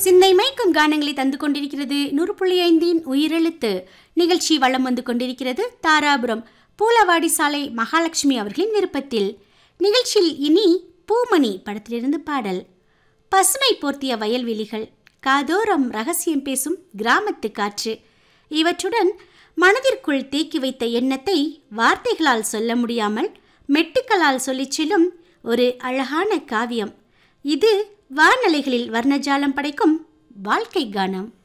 சிந்தை மயக்கும் கானங்களை தந்து கொண்டிருக்கிறது 100.5 உயிரெழுத்து நிகழ்ச்சி வளம் வந்து கொண்டிருக்கிறது. தாராபுரம் பூலவாடி சாலை மகாலட்சுமி அவர்களின் விருப்பத்தில். நிகழ்ச்சியில் இனி பூமணி படத்திலிருந்து பாடல். பசுமை போர்த்திய வயல்வெளிகள், காதோரம் ரகசியம் பேசும் கிராமத்து காற்று, இவற்றுடன் மனதிற்குள் தேக்கி வைத்த எண்ணத்தை வார்த்தைகளால் சொல்ல முடியாமல் மெட்டுக்களால் சொல்லிச் செல்லும் ஒரு அழகான காவியம் இது. வானலைகளில் வர்ணஜாலம் படைக்கும் வாழ்க்கை கானம்.